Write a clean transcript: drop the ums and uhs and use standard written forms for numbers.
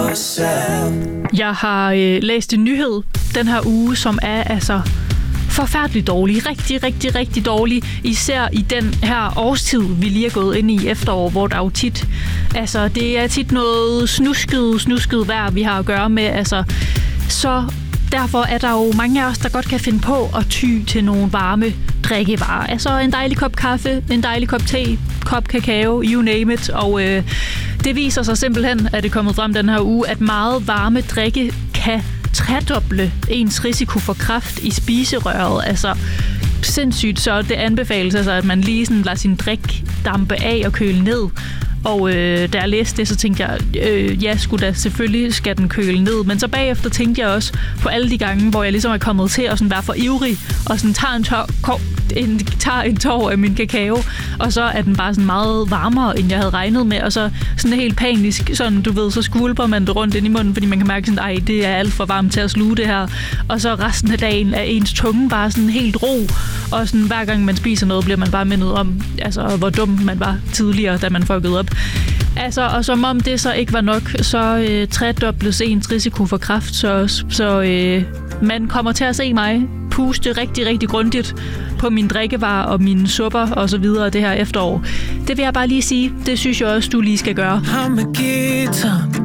Jeg har læst en nyhed den her uge, som er altså forfærdeligt dårlig. Rigtig, rigtig, rigtig dårlig. Især i den her årstid, vi lige er gået ind i efterår, hvor der jo tit... Altså, det er tit noget snusket vejr, vi har at gøre med. Altså, så derfor er der jo mange af os, der godt kan finde på at ty til nogle varme drikkevarer. Altså en dejlig kop kaffe, en dejlig kop te, kop kakao, you name it. Og det viser sig simpelthen, at det er kommet frem den her uge, at meget varme drikke kan tredoble ens risiko for kræft i spiserøret. Altså sindssygt, så det anbefales altså, at man lige sådan lader sin drik dampe af og køle ned. Og da jeg læste det, så tænkte jeg, ja, selvfølgelig skal den køle ned. Men så bagefter tænkte jeg også på alle de gange, hvor jeg ligesom er kommet til at sådan være for ivrig, og sådan tager en tår af min kakao, og så er den bare sådan meget varmere, end jeg havde regnet med, og så sådan helt panisk, sådan du ved, så skvulper man det rundt ind i munden, fordi man kan mærke sådan, ej, det er alt for varmt til at sluge det her. Og så resten af dagen er ens tunge bare sådan helt ro, og sådan hver gang man spiser noget, bliver man bare mindet om, altså hvor dum man var tidligere, da man fuckede op. Altså, og som om det så ikke var nok, så tredobles ens risiko for kræft, så man kommer til at se mig puste rigtig, rigtig grundigt på mine drikkevarer og mine supper og så videre det her efterår. Det vil jeg bare lige sige. Det synes jeg også, du lige skal gøre. I'm a guitar.